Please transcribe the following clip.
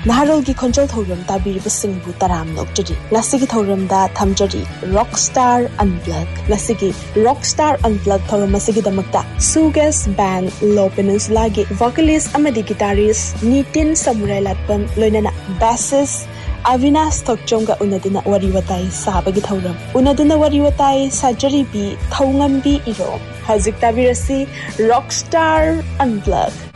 Naharol gi khonjol thoram tabiriba singbu taram nokjari lasigi thoramda thamjari Rockstar Unplugged lasigi Rockstar Unplugged thoram asigi damakta Sugas band Low Peninsula gi vocalist amadi guitarist Nitin Samurai Latpam loinana bassist Avinash Thokchomga unaduna wariwatai sabagi thoram unaduna wariwatai sajari bi thongam bi iro hazik tabirasi Rockstar Unplugged